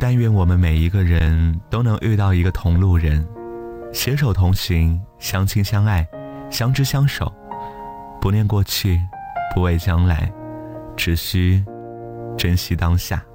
但愿我们每一个人都能遇到一个同路人，携手同行，相亲相爱，相知相守，不念过去，不畏将来，只需珍惜当下。